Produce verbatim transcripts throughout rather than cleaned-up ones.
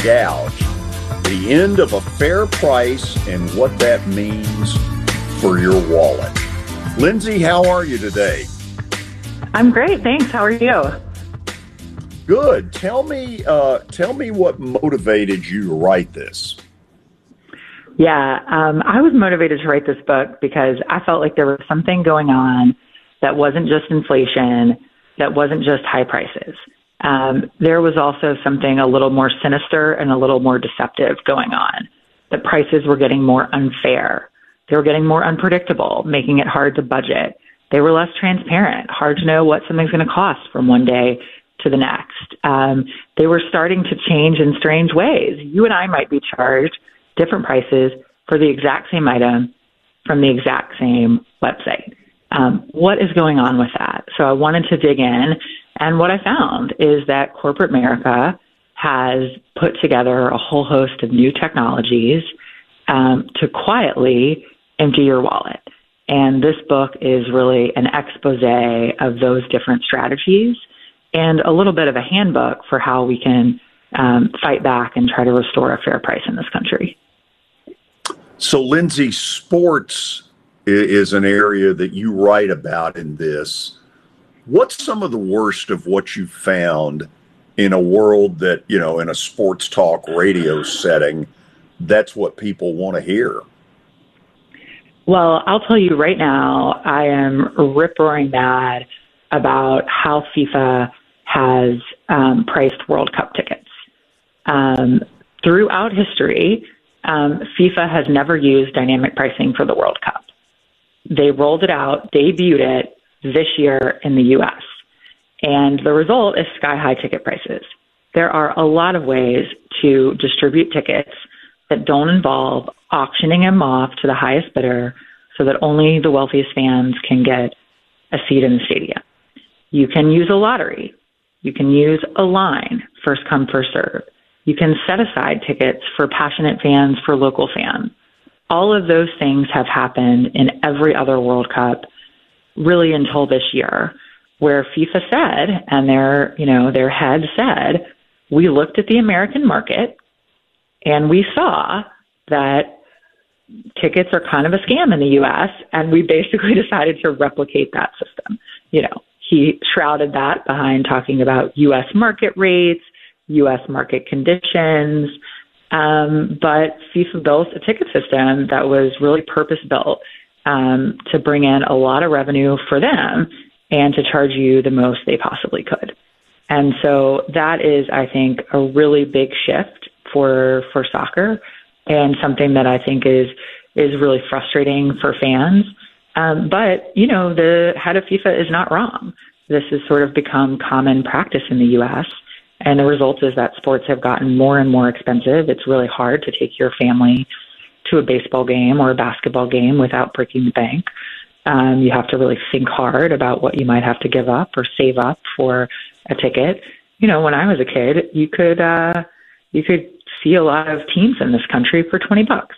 gouge, the end of a fair price and what that means for your wallet. Lindsay, how are you today? I'm great, thanks. How are you? Good. Tell me, uh, tell me what motivated you to write this. Yeah, um, I was motivated to write this book because I felt like there was something going on that wasn't just inflation, that wasn't just high prices. Um, there was also something a little more sinister and a little more deceptive going on. The prices were getting more unfair. They were getting more unpredictable, making it hard to budget. They were less transparent, hard to know what something's going to cost from one day to the next. Um, they were starting to change in strange ways. You and I might be charged different prices for the exact same item from the exact same website. Um, what is going on with that? So I wanted to dig in, and what I found is that corporate America has put together a whole host of new technologies um, to quietly empty your wallet. And this book is really an expose of those different strategies and a little bit of a handbook for how we can um, fight back and try to restore a fair price in this country. So, Lindsay, sports is an area that you write about in this. What's some of the worst of what you found in a world that, you know, in a sports talk radio setting, that's what people want to hear? Well, I'll tell you right now, I am rip-roaring mad about how FIFA has um, priced World Cup tickets. Um, throughout history, um, FIFA has never used dynamic pricing for the World Cup. They rolled it out, debuted it this year in the U S, and the result is sky-high ticket prices. There are a lot of ways to distribute tickets that don't involve auctioning them off to the highest bidder so that only the wealthiest fans can get a seat in the stadium. You can use a lottery. You can use a line, first come, first serve. You can set aside tickets for passionate fans, for local fans. All of those things have happened in every other World Cup, really until this year, where FIFA said, and their, you know, their head said, we looked at the American market and we saw that tickets are kind of a scam in the U S, and we basically decided to replicate that system. You know, he shrouded that behind talking about U S market rates, U S market conditions, um, but FIFA built a ticket system that was really purpose-built um, to bring in a lot of revenue for them and to charge you the most they possibly could. And so that is, I think, a really big shift for for soccer, and something that I think is is really frustrating for fans. Um, but, you know, the head of FIFA is not wrong. This has sort of become common practice in the U S, and the result is that sports have gotten more and more expensive. It's really hard to take your family to a baseball game or a basketball game without breaking the bank. Um, you have to really think hard about what you might have to give up or save up for a ticket. You know, when I was a kid, you could uh, you could see a lot of teams in this country for twenty bucks.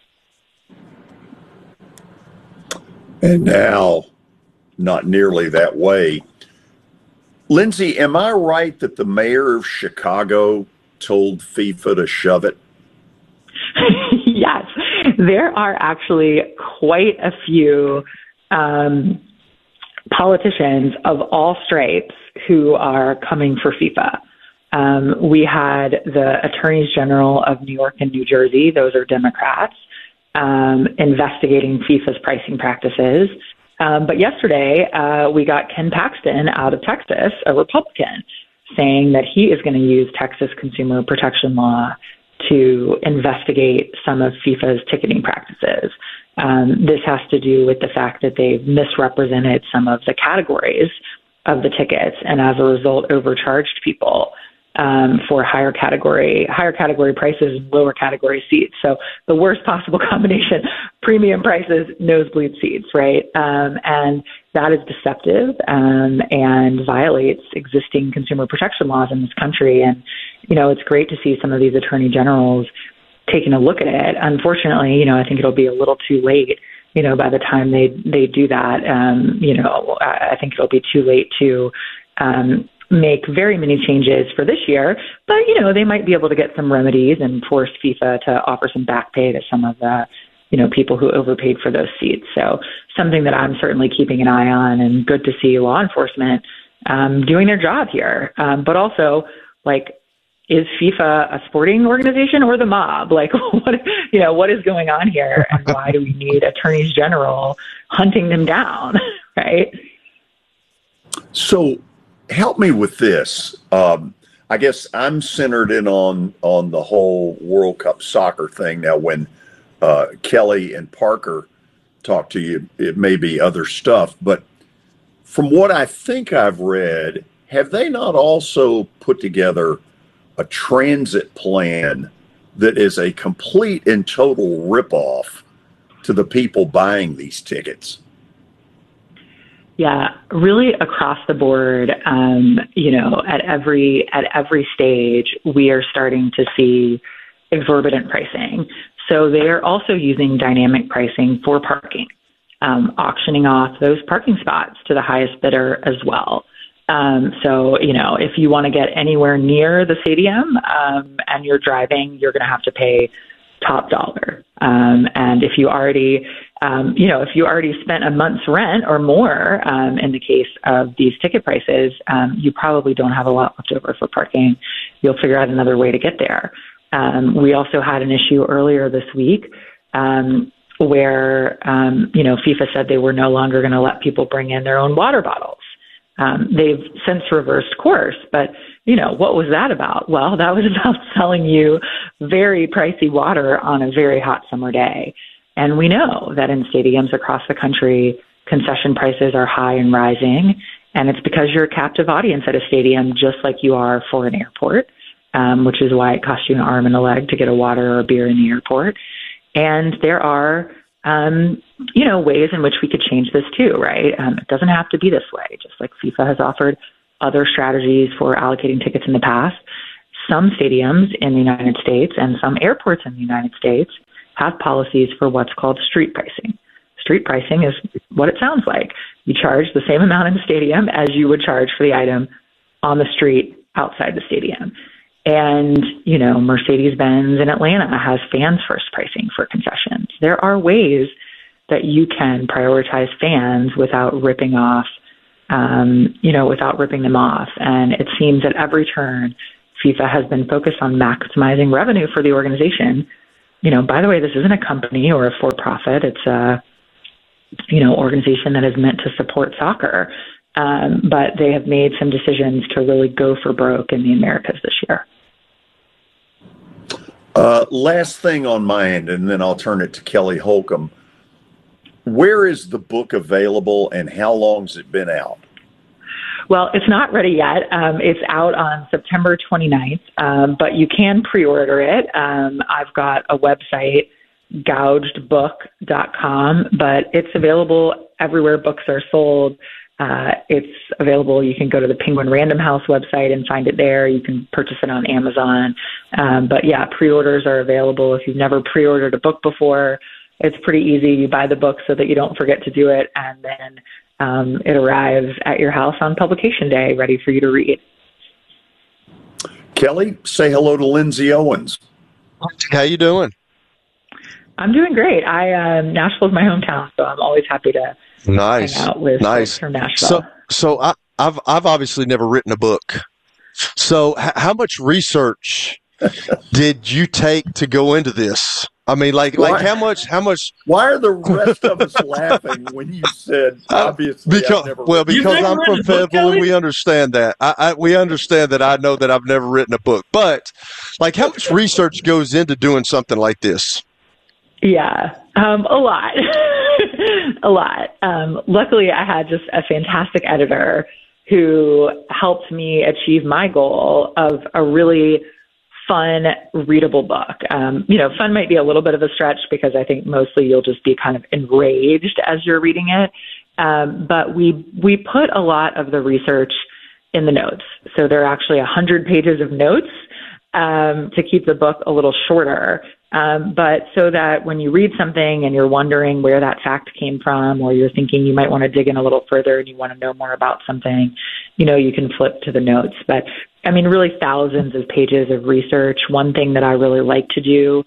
And now, not nearly that way. Lindsay, am I right that the mayor of Chicago told FIFA to shove it? Yes, there are actually quite a few um, politicians of all stripes who are coming for FIFA. Um, we had the attorneys general of New York and New Jersey, those are Democrats, um, investigating FIFA's pricing practices. Um, but yesterday, uh, we got Ken Paxton out of Texas, a Republican, saying that he is going to use Texas consumer protection law to investigate some of FIFA's ticketing practices. Um, this has to do with the fact that they've misrepresented some of the categories of the tickets, and as a result, overcharged people um, for higher category, higher category prices and lower category seats. So the worst possible combination: premium prices, nosebleed seats, right? Um, and that is deceptive um, and violates existing consumer protection laws in this country. And you know, it's great to see some of these attorney generals taking a look at it. Unfortunately, you know, I think it'll be a little too late. You know, by the time they they do that, um, you know, I think it'll be too late to um, make very many changes for this year, but, you know, they might be able to get some remedies and force FIFA to offer some back pay to some of the, you know, people who overpaid for those seats. So something that I'm certainly keeping an eye on, and good to see law enforcement um, doing their job here. Um, but also, like, is FIFA a sporting organization or the mob? Like, what, you know, what is going on here, and why do we need attorneys general hunting them down, right? So help me with this. Um, I guess I'm centered in on on the whole World Cup soccer thing. Now, when uh, Kelly and Parker talk to you, it may be other stuff, but from what I think I've read, have they not also put together a transit plan that is a complete and total ripoff to the people buying these tickets? Yeah, really across the board, um, you know, at every at every stage, we are starting to see exorbitant pricing. So they are also using dynamic pricing for parking, um, auctioning off those parking spots to the highest bidder as well. Um, so, you know, if you want to get anywhere near the stadium um, and you're driving, you're going to have to pay top dollar. Um, and if you already, um, you know, if you already spent a month's rent or more um, in the case of these ticket prices, um, you probably don't have a lot left over for parking. You'll figure out another way to get there. Um, we also had an issue earlier this week um, where, um, you know, FIFA said they were no longer going to let people bring in their own water bottles. Um, they've since reversed course, but, you know, what was that about? Well, that was about selling you very pricey water on a very hot summer day. And we know that in stadiums across the country, concession prices are high and rising, and it's because you're a captive audience at a stadium, just like you are for an airport, um, which is why it costs you an arm and a leg to get a water or a beer in the airport. And there are Um, you know, ways in which we could change this too, right? Um, it doesn't have to be this way, just like FIFA has offered other strategies for allocating tickets in the past. Some stadiums in the United States and some airports in the United States have policies for what's called street pricing. Street pricing is what it sounds like. You charge the same amount in the stadium as you would charge for the item on the street outside the stadium. And, you know, Mercedes-Benz in Atlanta has fans first pricing for concessions. There are ways that you can prioritize fans without ripping off, um, you know, without ripping them off. And it seems at every turn, FIFA has been focused on maximizing revenue for the organization. You know, by the way, this isn't a company or a for-profit. It's a, you know, organization that is meant to support soccer. Um, but they have made some decisions to really go for broke in the Americas this year. Uh, last thing on my end, and then I'll turn it to Kelly Holcomb. Where is the book available, and how long's it been out? Well, it's not ready yet. Um, it's out on September twenty-ninth, um, but you can pre-order it. Um, I've got a website, gouged book dot com, but it's available everywhere books are sold. Uh, it's available. You can go to the Penguin Random House website and find it there. You can purchase it on Amazon. Um, but yeah, pre-orders are available. If you've never pre-ordered a book before, it's pretty easy. You buy the book so that you don't forget to do it, and then um, it arrives at your house on publication day, ready for you to read. Kelly, say hello to Lindsay Owens. How you doing? I'm doing great. I um, Nashville is my hometown, so I'm always happy to nice. hang out with nice. folks from Nashville. So, so I, I've I've obviously never written a book. So, h- how much research did you take to go into this? I mean, like, Why? like how much? How much? Why are the rest of us laughing when you said obviously? Because I've never well, written because a I'm book? from Fayetteville, and we understand that. I, I we understand that. I know that I've never written a book, but like, how much research goes into doing something like this? Yeah, um, a lot, a lot. Um, luckily, I had just a fantastic editor who helped me achieve my goal of a really fun, readable book. Um, you know, fun might be a little bit of a stretch because I think mostly you'll just be kind of enraged as you're reading it. Um, but we we put a lot of the research in the notes. So there are actually one hundred pages of notes um, to keep the book a little shorter. Um, but so that when you read something and you're wondering where that fact came from, or you're thinking you might want to dig in a little further and you want to know more about something, you know, you can flip to the notes. But I mean, really thousands of pages of research. One thing that I really like to do,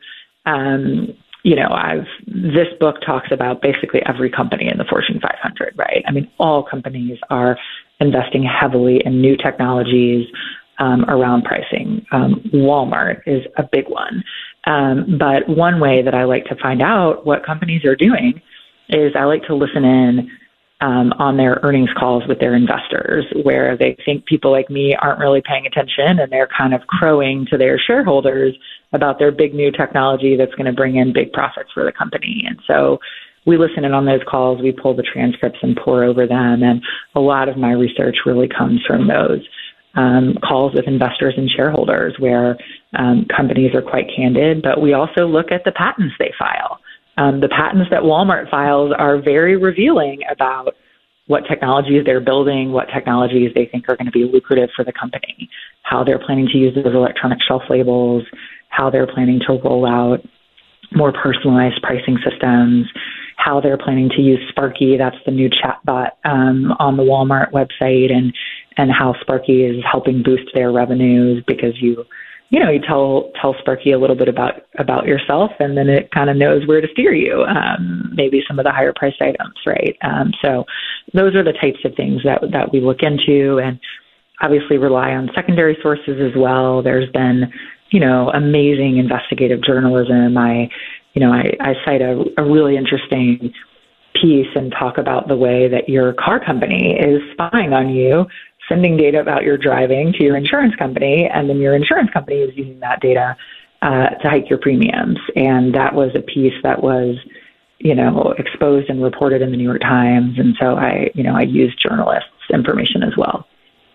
um, you know, I've, this book talks about basically every company in the Fortune five hundred, right? I mean, all companies are investing heavily in new technologies um, around pricing. Um, Walmart is a big one. Um, but one way that I like to find out what companies are doing is I like to listen in um, on their earnings calls with their investors, where they think people like me aren't really paying attention and they're kind of crowing to their shareholders about their big new technology that's going to bring in big profits for the company. And so we listen in on those calls, we pull the transcripts and pour over them. And a lot of my research really comes from those um, calls with investors and shareholders where um, companies are quite candid, but we also look at the patents they file. Um, the patents that Walmart files are very revealing about what technologies they're building, what technologies they think are going to be lucrative for the company, how they're planning to use those electronic shelf labels, how they're planning to roll out more personalized pricing systems, how they're planning to use Sparky, that's the new chatbot um, on the Walmart website, and and how Sparky is helping boost their revenues because you, you know, you tell tell Sparky a little bit about about yourself, and then it kind of knows where to steer you. Um, maybe some of the higher priced items, right? Um, so those are the types of things that that we look into, and obviously rely on secondary sources as well. There's been, you know, amazing investigative journalism. I, you know, I, I cite a, a really interesting piece and talk about the way that your car company is spying on you, sending data about your driving to your insurance company, and then your insurance company is using that data uh, to hike your premiums. And that was a piece that was, you know, exposed and reported in the New York Times. And so I, you know, I used journalists' information as well.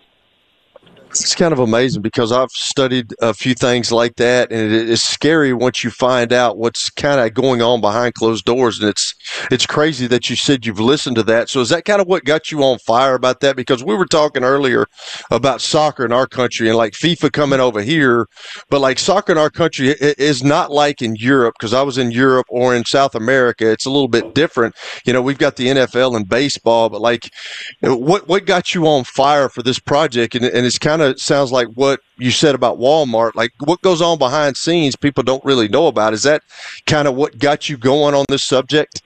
It's kind of amazing because I've studied a few things like that, and it is scary once you find out what's kind of going on behind closed doors. And it's it's crazy that you said you've listened to that. So is that kind of what got you on fire about that? Because we were talking earlier about soccer in our country and like FIFA coming over here, but like soccer in our country is not like in Europe, because I was in Europe or in South America. It's a little bit different. You know, we've got the N F L and baseball, but like what what got you on fire for this project? And, and it's kind of sounds like what you said about Walmart, like what goes on behind scenes people don't really know about. Is that kind of what got you going on this subject?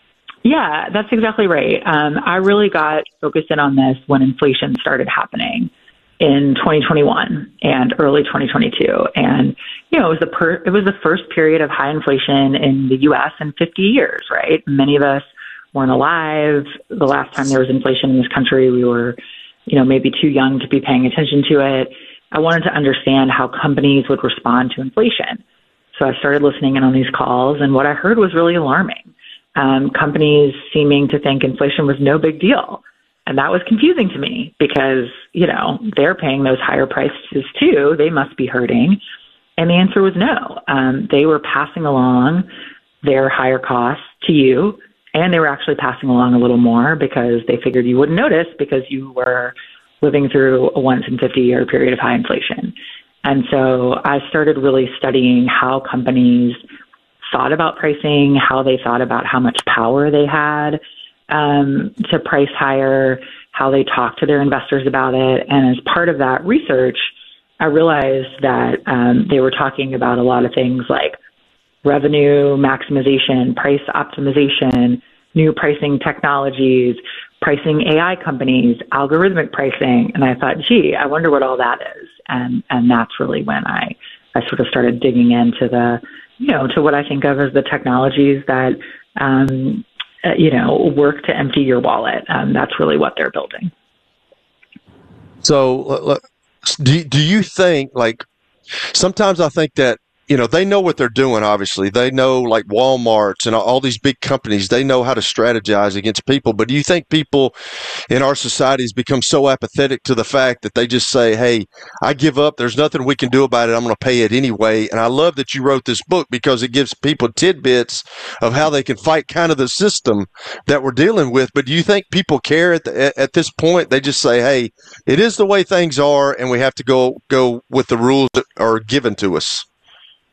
Yeah, that's exactly right. Um, I really got focused in on this when inflation started happening in twenty twenty-one and early twenty twenty-two. And, you know, it was the per- it was the first period of high inflation in the U S in fifty years, right? Many of us weren't alive. The last time there was inflation in this country, we were, you know, maybe too young to be paying attention to it. I wanted to understand how companies would respond to inflation. So I started listening in on these calls, and what I heard was really alarming. Um, companies seeming to think inflation was no big deal. And that was confusing to me because, you know, they're paying those higher prices too. They must be hurting. And the answer was no. Um, they were passing along their higher costs to you, and they were actually passing along a little more because they figured you wouldn't notice because you were living through a once in fifty year period of high inflation. And so I started really studying how companies thought about pricing, how they thought about how much power they had um, to price higher, how they talked to their investors about it. And as part of that research, I realized that um, they were talking about a lot of things like revenue maximization, price optimization, new pricing technologies, pricing A I companies, algorithmic pricing. And I thought, gee, I wonder what all that is. And and that's really when I, I sort of started digging into the, you know, to what I think of as the technologies that, um, uh, you know, work to empty your wallet. Um, that's really what they're building. So do, do you think, like, sometimes I think that, you know, they know what they're doing, obviously. They know, like Walmart's and all these big companies, they know how to strategize against people. But do you think people in our societies become so apathetic to the fact that they just say, hey, I give up. There's nothing we can do about it. I'm going to pay it anyway. And I love that you wrote this book because it gives people tidbits of how they can fight kind of the system that we're dealing with. But do you think people care at, the, at this point? They just say, hey, it is the way things are, and we have to go go with the rules that are given to us.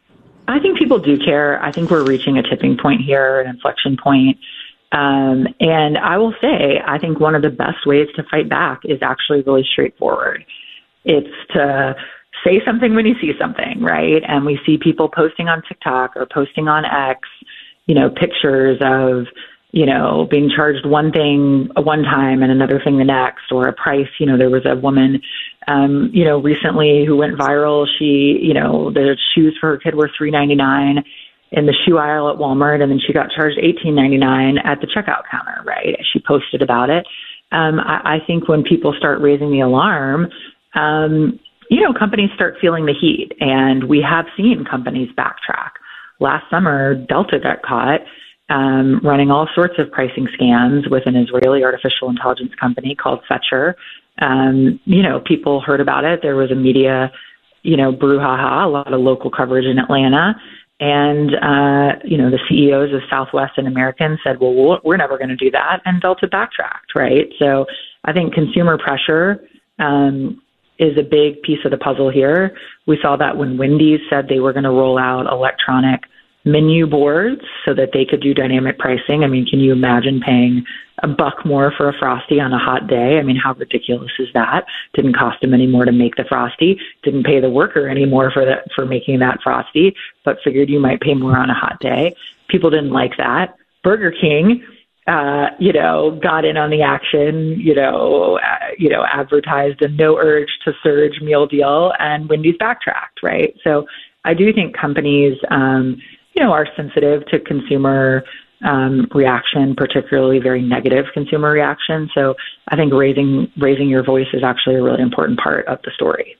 I think people do care. I think we're reaching a tipping point here, an inflection point. Um, and I will say, I think one of the best ways to fight back is actually really straightforward. It's to say something when you see something, right? And we see people posting on TikTok or posting on X, you know, pictures of, you know, being charged one thing one time and another thing the next, or a price. You know, there was a woman, um, you know, recently who went viral. She, you know, the shoes for her kid were three ninety-nine in the shoe aisle at Walmart, and then she got charged eighteen ninety-nine at the checkout counter, right? She posted about it. Um, I, I think when people start raising the alarm, um, you know, companies start feeling the heat, and we have seen companies backtrack. Last summer, Delta got caught um, running all sorts of pricing scams with an Israeli artificial intelligence company called Fetcher. Um, you know, people heard about it. There was a media, you know, brouhaha, a lot of local coverage in Atlanta. And, uh, you know, the C E Os of Southwest and American said, well, we're never going to do that. And Delta backtracked, right? So I think consumer pressure um, is a big piece of the puzzle here. We saw that when Wendy's said they were going to roll out electronic menu boards so that they could do dynamic pricing. I mean, can you imagine paying a buck more for a Frosty on a hot day? I mean, how ridiculous is that? Didn't cost them any more to make the Frosty, didn't pay the worker any more for that, for making that Frosty, but figured you might pay more on a hot day. People didn't like that. Burger King, uh, you know, got in on the action, you know, uh, you know, advertised a no urge to surge meal deal, and Wendy's backtracked, right? So I do think companies, um, you know, are sensitive to consumer um, reaction, particularly very negative consumer reaction. So I think raising raising your voice is actually a really important part of the story.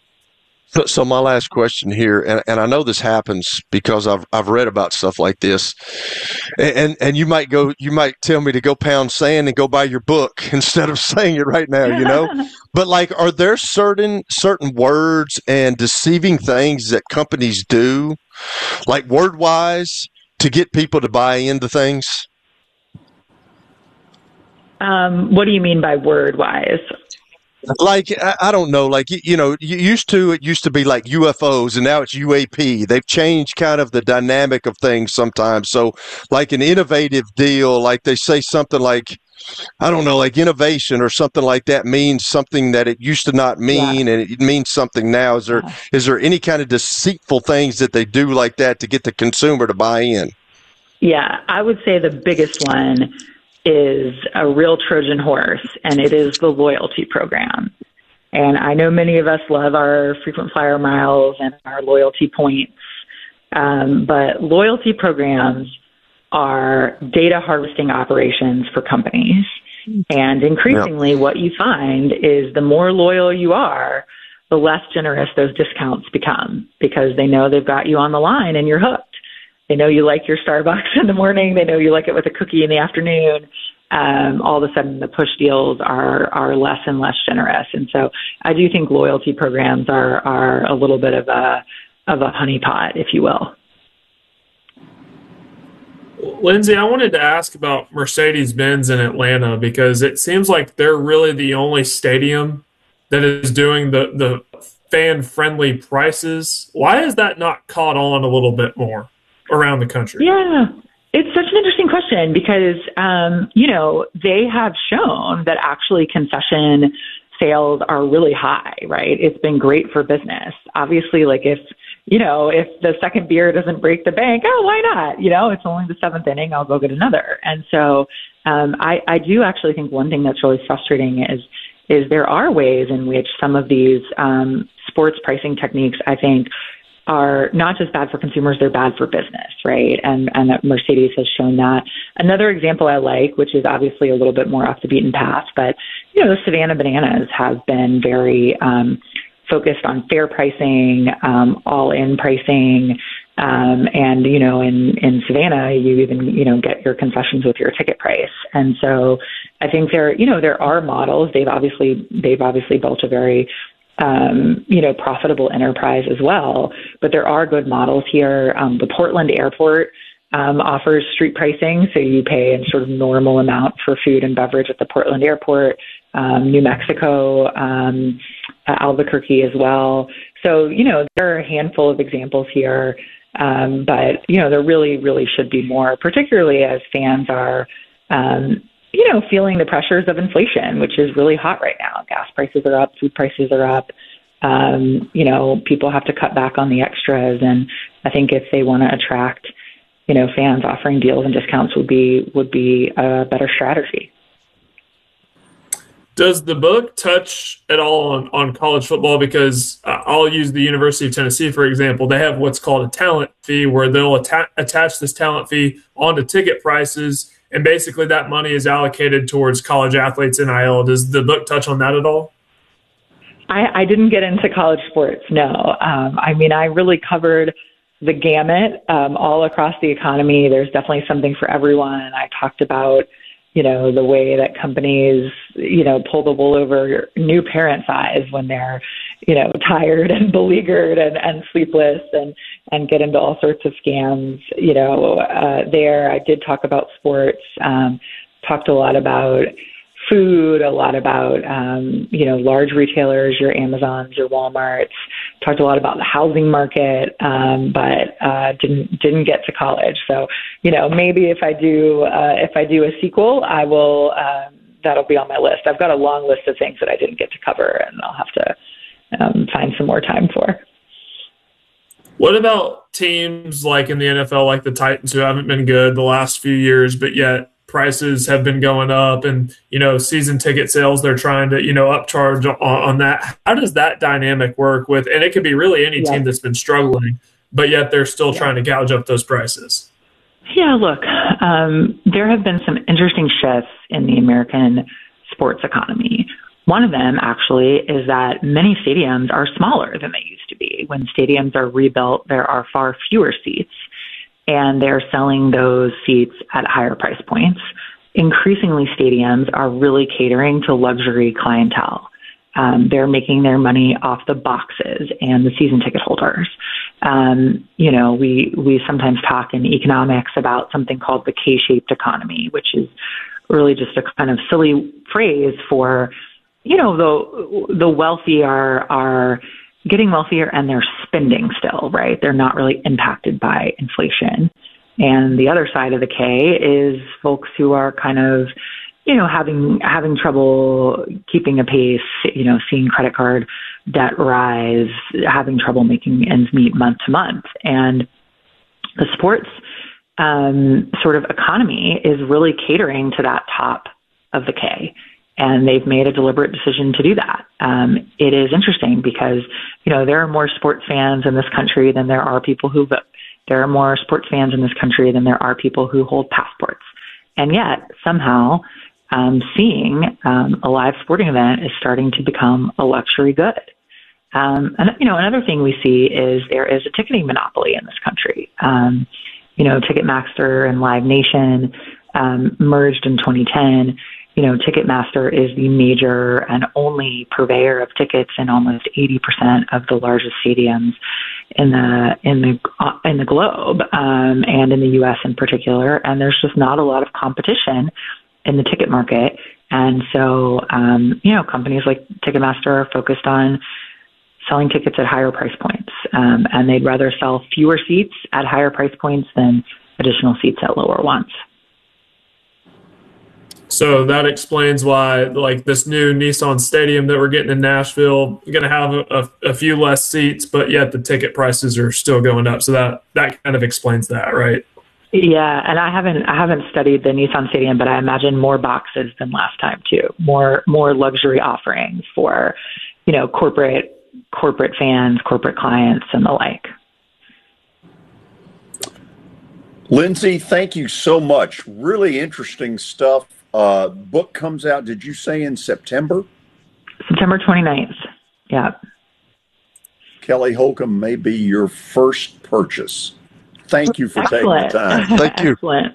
So, so my last question here, and, and I know this happens because I've I've read about stuff like this, and and you might go, you might tell me to go pound sand and go buy your book instead of saying it right now, you know. But like, are there certain certain words and deceiving things that companies do, like word wise, to get people to buy into things? Um, what do you mean by word wise? Like, I, I don't know, like, you, you know, you used to, it used to be like U F Os and now it's U A P. They've changed kind of the dynamic of things sometimes. So like an innovative deal, like they say something like, I don't know, like innovation or something like that means something that it used to not mean, yeah. And it means something now. Is there, yeah. is there any kind of deceitful things that they do like that to get the consumer to buy in? Yeah, I would say the biggest one is a real Trojan horse, and it is the loyalty program. And I know many of us love our frequent flyer miles and our loyalty points, um, but loyalty programs are data harvesting operations for companies. And increasingly, yep. what you find is the more loyal you are, the less generous those discounts become, because they know they've got you on the line and you're hooked. They know you like your Starbucks in the morning. They know you like it with a cookie in the afternoon. Um, all of a sudden, the push deals are are less and less generous. And so I do think loyalty programs are are a little bit of a of a honeypot, if you will. Lindsay, I wanted to ask about Mercedes-Benz in Atlanta, because it seems like they're really the only stadium that is doing the, the fan-friendly prices. Why has that not caught on a little bit more around the country? Yeah, it's such an interesting question because, um, you know, they have shown that actually concession sales are really high, right? It's been great for business. Obviously, like if, you know, if the second beer doesn't break the bank, oh, why not? You know, it's only the seventh inning, I'll go get another. And so um, I, I do actually think one thing that's really frustrating is, is there are ways in which some of these um, sports pricing techniques, I think, are not just bad for consumers, they're bad for business, right? And and that Mercedes has shown that. Another example I like, which is obviously a little bit more off the beaten path, but, you know, the Savannah Bananas have been very um, focused on fair pricing, um, all-in pricing, um, and, you know, in, in Savannah, you even, you know, get your concessions with your ticket price. And so I think there, you know, there are models. They've obviously, they've obviously built a very Um, you know, profitable enterprise as well. But there are good models here. Um, the Portland airport um, offers street pricing, so you pay a sort of normal amount for food and beverage at the Portland airport. Um, New Mexico, um, uh, Albuquerque as well. So, you know, there are a handful of examples here. Um, but, you know, there really, really should be more, particularly as fans are, um, you know, feeling the pressures of inflation, which is really hot right now. Gas prices are up, food prices are up. Um, you know, people have to cut back on the extras. And I think if they want to attract, you know, fans, offering deals and discounts would be would be a better strategy. Does the book touch at all on, on college football? Because uh, I'll use the University of Tennessee, for example. They have what's called a talent fee, where they'll atta- attach this talent fee onto ticket prices, and basically that money is allocated towards college athletes N I L. Does the book touch on that at all? I, I didn't get into college sports, no. Um, I mean, I really covered the gamut um, all across the economy. There's definitely something for everyone. I talked about, you know, the way that companies, you know, pull the wool over new parents' eyes when they're, you know, tired and beleaguered and, and sleepless and, and get into all sorts of scams, you know, uh, there. I did talk about sports, um, talked a lot about food, a lot about, um, you know, large retailers, your Amazons, your Walmarts, talked a lot about the housing market, um, but uh, didn't didn't get to college. So, you know, maybe if I do uh, if I do a sequel, I will. Um, that'll be on my list. I've got a long list of things that I didn't get to cover, and I'll have to um, find some more time for. What about teams like in the N F L, like the Titans, who haven't been good the last few years, but yet prices have been going up, and, you know, season ticket sales, they're trying to, you know, upcharge on, on that. How does that dynamic work with, and it could be really any yeah. team that's been struggling, but yet they're still yeah. trying to gouge up those prices? Yeah, look, um, there have been some interesting shifts in the American sports economy. One of them, actually, is that many stadiums are smaller than they used to be. When stadiums are rebuilt, there are far fewer seats, and they're selling those seats at higher price points. Increasingly, stadiums are really catering to luxury clientele. Um, they're making their money off the boxes and the season ticket holders. Um, you know, we, we sometimes talk in economics about something called the K-shaped economy, which is really just a kind of silly phrase for, you know, the, the wealthy are, are getting wealthier and they're spending still, right? They're not really impacted by inflation. And the other side of the K is folks who are kind of, you know, having having trouble keeping a pace, you know, seeing credit card debt rise, having trouble making ends meet month to month. And the sports um, sort of economy is really catering to that top of the K. And they've made a deliberate decision to do that. Um, it is interesting because, you know, there are more sports fans in this country than there are people who vote. There are more sports fans in this country than there are people who hold passports. And yet, somehow, um, seeing um, a live sporting event is starting to become a luxury good. Um, and, you know, another thing we see is there is a ticketing monopoly in this country. Um, you know, Ticketmaster and Live Nation um, merged in twenty ten. You know, Ticketmaster is the major and only purveyor of tickets in almost eighty percent of the largest stadiums in the in the uh, in the globe, um, and in the U S in particular. And there's just not a lot of competition in the ticket market. And so, um, you know, companies like Ticketmaster are focused on selling tickets at higher price points, um, and they'd rather sell fewer seats at higher price points than additional seats at lower ones. So that explains why, like, this new Nissan Stadium that we're getting in Nashville, going to have a, a, a few less seats, but yet the ticket prices are still going up. So that, that kind of explains that, right? Yeah, and I haven't I haven't studied the Nissan Stadium, but I imagine more boxes than last time too. More more luxury offerings for, you know, corporate corporate fans, corporate clients, and the like. Lindsay, thank you so much. Really interesting stuff. Uh, book comes out, did you say in September? September twenty-ninth. Yeah. Kelly Holcomb may be your first purchase. Thank you for Excellent. taking the time. Thank you. Excellent.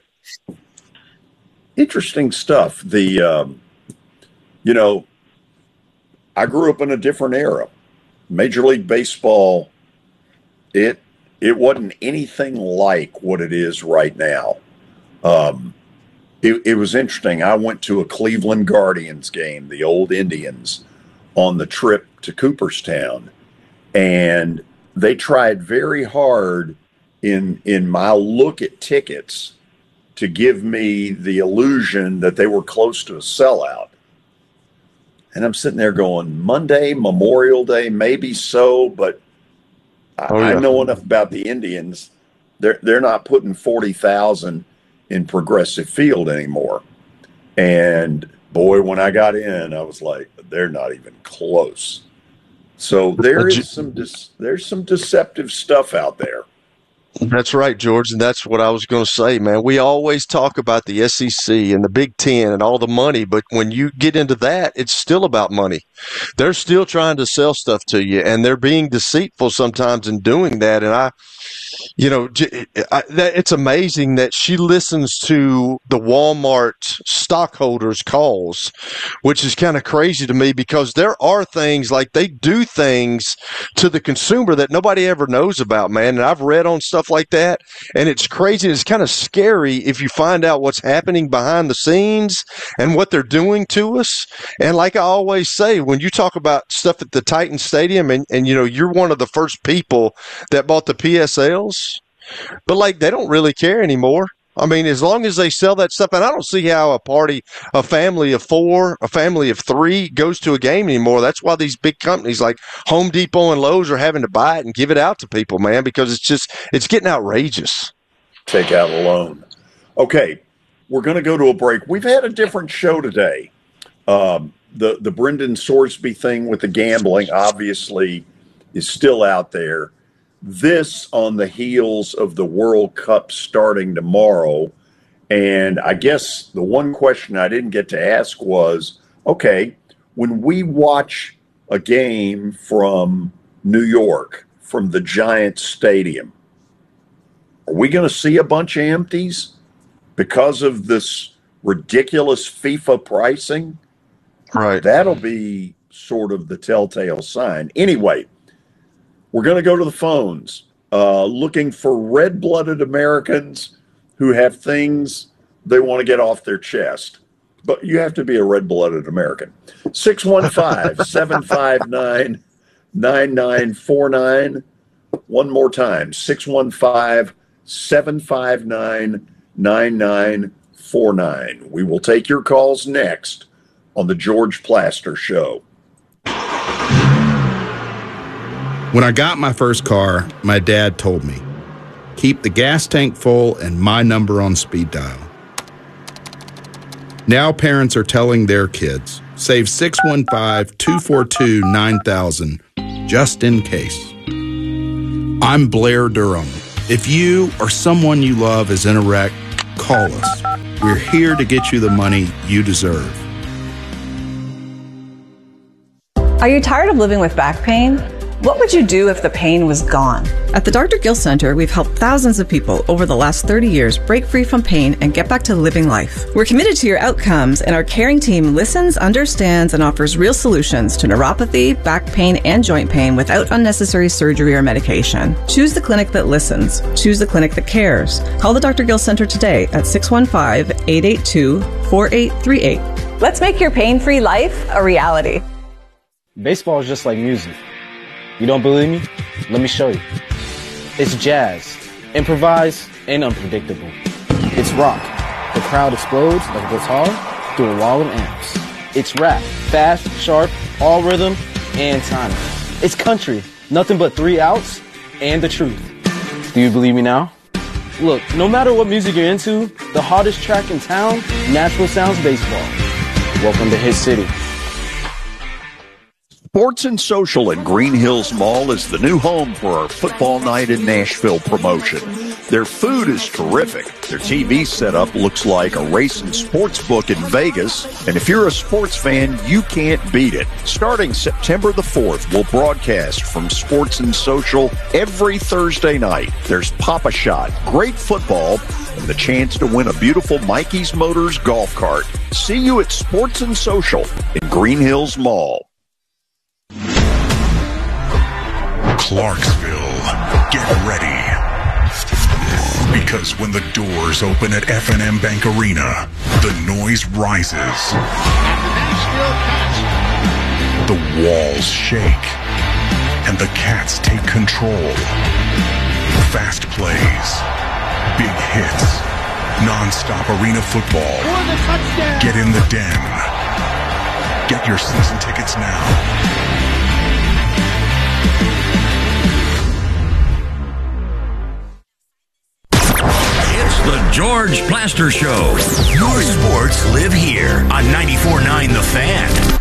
Interesting stuff. The, um, you know, I grew up in a different era. Major League Baseball, it it wasn't anything like what it is right now. Um, It, it was interesting. I went to a Cleveland Guardians game, the old Indians, on the trip to Cooperstown. And they tried very hard in in my look at tickets to give me the illusion that they were close to a sellout. And I'm sitting there going, Monday, Memorial Day, maybe so, but I, oh, yeah. I know enough about the Indians. They're they're not putting forty thousand in Progressive Field anymore. And boy, when I got in, I was like, they're not even close. So there is some there's some deceptive stuff out there. That's right, George, and that's what I was going to say, man. We always talk about the S E C and the Big Ten and all the money, but when you get into that, it's still about money. They're still trying to sell stuff to you, and they're being deceitful sometimes in doing that. And I, you know, I, that, it's amazing that she listens to the Walmart stockholders' calls, which is kind of crazy to me because there are things like they do things to the consumer that nobody ever knows about, man. And I've read on stuff like that, and it's crazy. It's kind of scary if you find out what's happening behind the scenes and what they're doing to us. And like I always say, when you talk about stuff at the Titan Stadium, and, and you know, you're one of the first people that bought the P S Ls, but like they don't really care anymore. I mean, as long as they sell that stuff, and I don't see how a party, a family of four, a family of three goes to a game anymore. That's why these big companies like Home Depot and Lowe's are having to buy it and give it out to people, man, because it's just, it's getting outrageous. Take out a loan. Okay, we're going to go to a break. We've had a different show today. Um, the, the Brendan Sorsby thing with the gambling obviously is still out there. This on the heels of the World Cup starting tomorrow. And I guess the one question I didn't get to ask was, okay, when we watch a game from New York, from the Giants Stadium, are we going to see a bunch of empties because of this ridiculous FIFA pricing? Right. That'll be sort of the telltale sign. Anyway, we're going to go to the phones, uh, looking for red-blooded Americans who have things they want to get off their chest. But you have to be a red-blooded American. six one five, seven five nine, nine nine four nine. One more time, six one five, seven five nine, nine nine four nine. We will take your calls next on the George Plaster Show. When I got my first car, my dad told me, keep the gas tank full and my number on speed dial. Now parents are telling their kids, save six one five, two four two, nine thousand just in case. I'm Blair Durham. If you or someone you love is in a wreck, call us. We're here to get you the money you deserve. Are you tired of living with back pain? What would you do if the pain was gone? At the Doctor Gill Center, we've helped thousands of people over the last thirty years break free from pain and get back to living life. We're committed to your outcomes, and our caring team listens, understands, and offers real solutions to neuropathy, back pain, and joint pain without unnecessary surgery or medication. Choose the clinic that listens. Choose the clinic that cares. Call the Doctor Gill Center today at six one five, eight eight two, four eight three eight. Let's make your pain-free life a reality. Baseball is just like music. You don't believe me? Let me show you. It's jazz, improvised, and unpredictable. It's rock. The crowd explodes like a guitar through a wall of amps. It's rap, fast, sharp, all rhythm, and timing. It's country, nothing but three outs and the truth. Do you believe me now? Look, no matter what music you're into, the hottest track in town, Nashville Sounds Baseball. Welcome to Hit City. Sports and Social at Green Hills Mall is the new home for our Football Night in Nashville promotion. Their food is terrific. Their T V setup looks like a racing sports book in Vegas. And if you're a sports fan, you can't beat it. Starting September the fourth, we'll broadcast from Sports and Social every Thursday night. There's Pop-A-Shot, great football, and the chance to win a beautiful Mikey's Motors golf cart. See you at Sports and Social in Green Hills Mall. Clarksville, get ready. Because when the doors open at F and M Bank Arena, the noise rises. The walls shake. And the Cats take control. Fast plays, Non-stop arena football. Get in the den. Get your season tickets now. The George Plaster Show. Your sports live here on ninety-four point nine The Fan.